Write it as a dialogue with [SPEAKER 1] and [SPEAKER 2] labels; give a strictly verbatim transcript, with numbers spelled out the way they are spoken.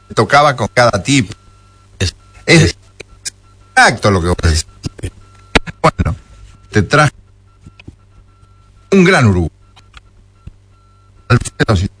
[SPEAKER 1] tocaba con cada tipo. Es, es exacto lo que vos decís. Bueno, te traje un gran Uruguay. Alfredo